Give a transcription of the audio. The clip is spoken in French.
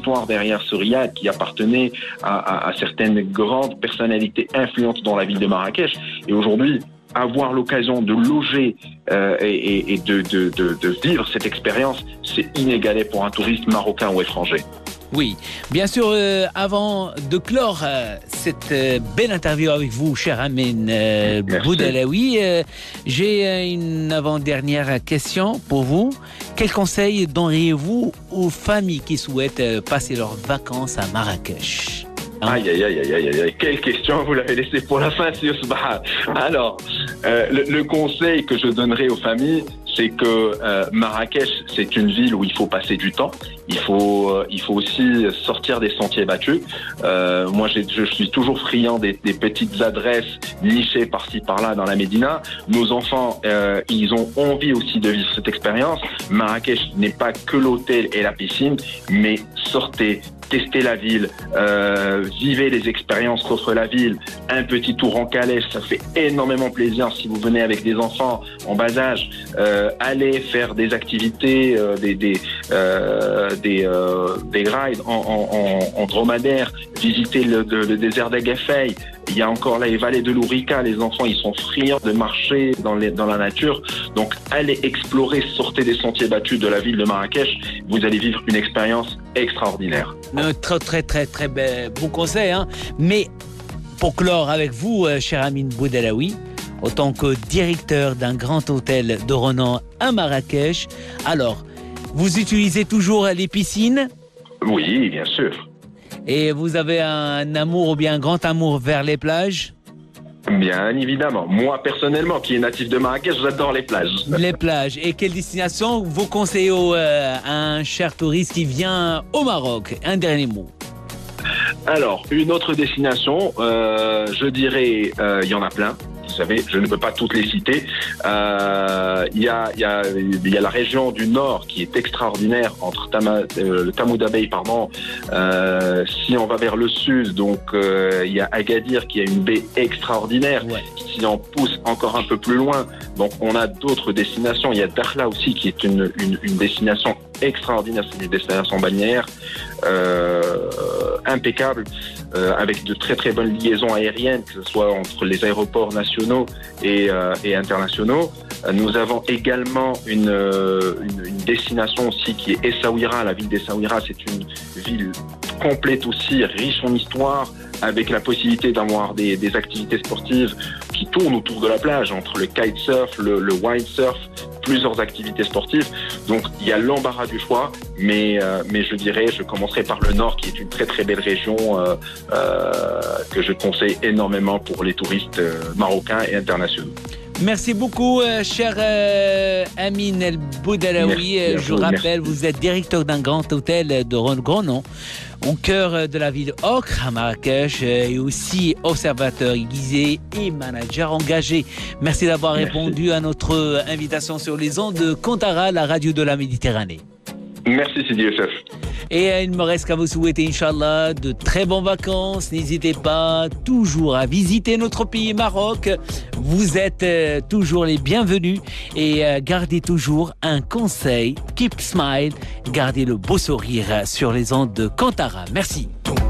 histoire derrière ce riad qui appartenait à certaines grandes personnalités influentes dans la ville de Marrakech. Et aujourd'hui, avoir l'occasion de loger et de vivre cette expérience, c'est inégalé pour un touriste marocain ou étranger. Oui, bien sûr, avant de clore cette belle interview avec vous, cher Amin Boudalaoui, j'ai une avant-dernière question pour vous. Quel conseil donneriez-vous aux familles qui souhaitent passer leurs vacances à Marrakech ? Aïe, aïe, aïe, aïe, aïe, aïe, quelle question vous l'avez laissé pour la fin, Sir Subah. Alors, le conseil que je donnerai aux familles, c'est que Marrakech, c'est une ville où il faut passer du temps. Il faut aussi sortir des sentiers battus. Moi, je suis toujours friand des petites adresses nichées par-ci, par-là dans la Médina. Nos enfants, ils ont envie aussi de vivre cette expérience. Marrakech n'est pas que l'hôtel et la piscine, mais sortez, testez la ville, vivez les expériences qu'offre la ville. Un petit tour en calèche, ça fait énormément plaisir si vous venez avec des enfants en bas âge. Allez faire des activités, des rides en dromadaire, visiter le désert d'Agafay. Il y a encore les vallées de l'Ourika. Les enfants, ils sont friands de marcher dans la nature. Donc, allez explorer, sortez des sentiers battus de la ville de Marrakech. Vous allez vivre une expérience extraordinaire. Très, très, très bon conseil. Hein. Mais pour clore avec vous, cher Amin Boudalaoui, en tant que directeur d'un grand hôtel de renom à Marrakech, alors, vous utilisez toujours les piscines ? Oui, bien sûr. Et vous avez un amour ou bien un grand amour vers les plages ? Bien évidemment. Moi, personnellement, qui est natif de Marrakech, j'adore les plages. Les plages. Et quelle destination vous conseillez à un cher touriste qui vient au Maroc ? Un dernier mot. Alors, une autre destination, je dirais, il y en a plein. Vous savez, je ne peux pas toutes les citer. Il y a la région du Nord qui est extraordinaire entre le Tamoudou Bey, pardon. Si on va vers le sud, donc il y a Agadir qui a une baie extraordinaire. Ouais. Si on pousse encore un peu plus loin, donc on a d'autres destinations. Il y a Dakhla aussi qui est une destination extraordinaire, c'est une destination balnéaire impeccable. Avec de très très bonnes liaisons aériennes, que ce soit entre les aéroports nationaux et internationaux. Nous avons également une destination aussi qui est Essaouira. La ville d'Essaouira, c'est une ville complète aussi, riche en histoire, avec la possibilité d'avoir des activités sportives qui tournent autour de la plage, entre le kitesurf, le windsurf, plusieurs activités sportives. Donc il y a l'embarras du choix, mais je commencerai par le Nord, qui est une très très belle région que je conseille énormément pour les touristes marocains et internationaux. Merci beaucoup, cher Amin El Boudalaoui. Je vous rappelle, vous êtes directeur d'un grand hôtel de grand nom, au cœur de la ville Ocre, à Marrakech, et aussi observateur aiguisé et manager engagé. Merci d'avoir répondu à notre invitation sur les ondes de Kantara, la radio de la Méditerranée. Merci Sidi Youssef. Et il ne me reste qu'à vous souhaiter, Inch'Allah, de très bonnes vacances. N'hésitez pas toujours à visiter notre pays Maroc. Vous êtes toujours les bienvenus et gardez toujours un conseil. Keep smile, gardez le beau sourire sur les ondes de Kantara. Merci.